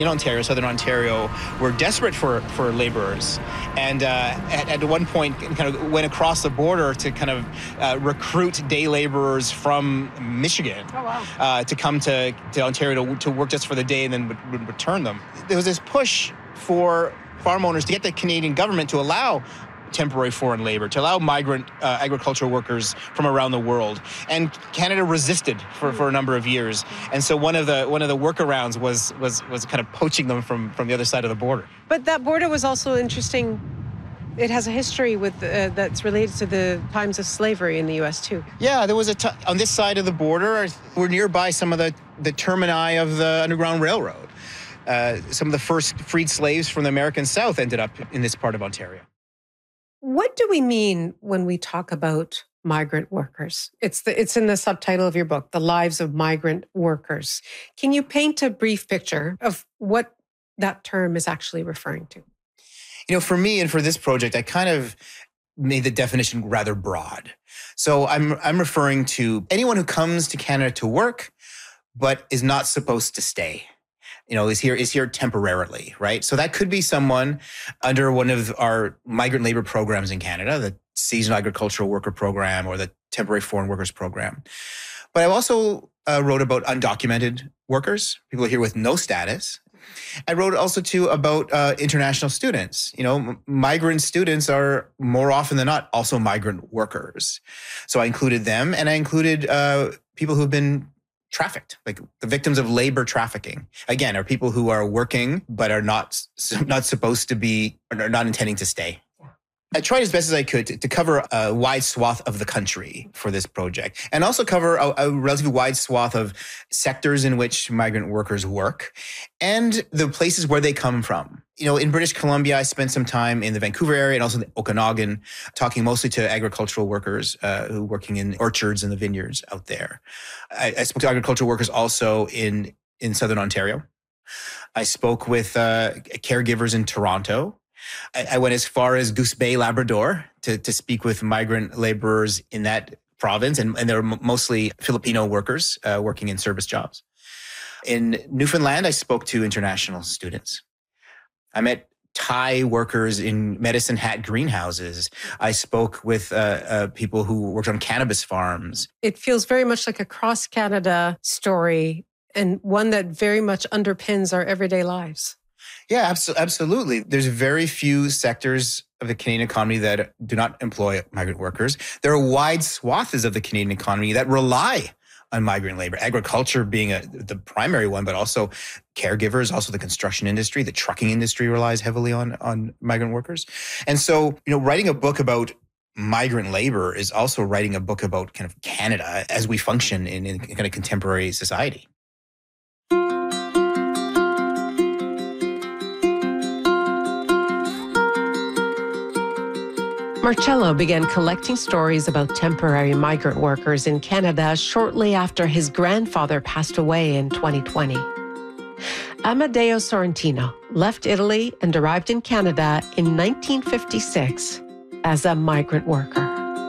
in Ontario, southern Ontario, were desperate for laborers, and at one point kind of went across the border to kind of recruit day laborers from Michigan. Oh, wow. To come to Ontario to work just for the day and then would return them. There was this push for farm owners to get the Canadian government to allow temporary foreign labor, to allow migrant agricultural workers from around the world. And Canada resisted for a number of years. And so one of the workarounds was kind of poaching them from the other side of the border. But that border was also interesting. It has a history with that's related to the times of slavery in the U.S. too. Yeah, there was on this side of the border, we're nearby some of the termini of the Underground Railroad. Some of the first freed slaves from the American South ended up in this part of Ontario. What do we mean when we talk about migrant workers? It's in the subtitle of your book, The Lives of Migrant Workers. Can you paint a brief picture of what that term is actually referring to? You know, for me and for this project, I kind of made the definition rather broad. So I'm referring to anyone who comes to Canada to work, but is not supposed to stay. You know, is here temporarily, right? So that could be someone under one of our migrant labor programs in Canada, the Seasonal Agricultural Worker Program or the Temporary Foreign Workers Program. But I also wrote about undocumented workers, people here with no status. I wrote also too about international students. You know, migrant students are more often than not also migrant workers. So I included them, and I included people who've been trafficked, like the victims of labor trafficking. Again, are people who are working but are not supposed to be, or are not intending to stay. I tried as best as I could to cover a wide swath of the country for this project, and also cover a relatively wide swath of sectors in which migrant workers work and the places where they come from. You know, in British Columbia, I spent some time in the Vancouver area and also in the Okanagan, talking mostly to agricultural workers who are working in orchards and the vineyards out there. I spoke to agricultural workers also in southern Ontario. I spoke with caregivers in Toronto. I went as far as Goose Bay, Labrador, to speak with migrant laborers in that province, and they were mostly Filipino workers working in service jobs. In Newfoundland, I spoke to international students. I met Thai workers in Medicine Hat greenhouses. I spoke with people who worked on cannabis farms. It feels very much like a cross-Canada story, and one that very much underpins our everyday lives. Yeah, absolutely. There's very few sectors of the Canadian economy that do not employ migrant workers. There are wide swaths of the Canadian economy that rely on migrant labor, agriculture being the primary one, but also caregivers, also the construction industry, the trucking industry relies heavily on migrant workers. And so, you know, writing a book about migrant labor is also writing a book about kind of Canada as we function in kind of contemporary society. Marcello began collecting stories about temporary migrant workers in Canada shortly after his grandfather passed away in 2020. Amadeo Sorrentino left Italy and arrived in Canada in 1956 as a migrant worker.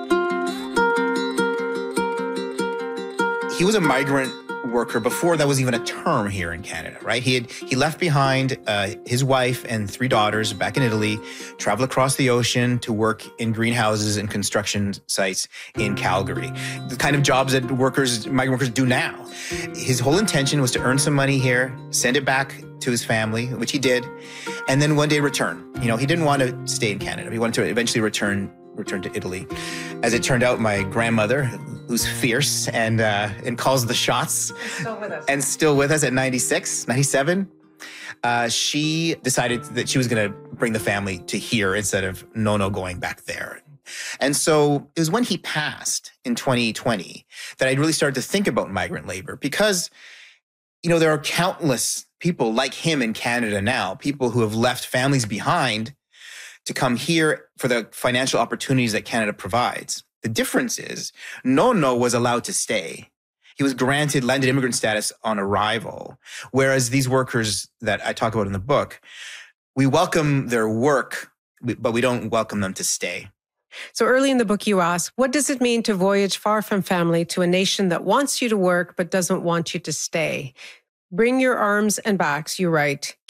He was a migrant worker before that was even a term here in Canada, right? He left behind his wife and 3 daughters back in Italy, traveled across the ocean to work in greenhouses and construction sites in Calgary. The kind of jobs that migrant workers do now. His whole intention was to earn some money here, send it back to his family, which he did, and then one day return. You know, he didn't want to stay in Canada. He wanted to eventually return to Italy. As it turned out, my grandmother, who's fierce and calls the shots, and still with us at 97, she decided that she was going to bring the family to here instead of no going back there. And so it was when he passed in 2020 that I really started to think about migrant labor, because, you know, there are countless people like him in Canada now, people who have left families behind to come here for the financial opportunities that Canada provides. The difference is Nono was allowed to stay. He was granted landed immigrant status on arrival, whereas these workers that I talk about in the book, we welcome their work, but we don't welcome them to stay. So early in the book, you ask, what does it mean to voyage far from family to a nation that wants you to work but doesn't want you to stay? Bring your arms and backs, you write.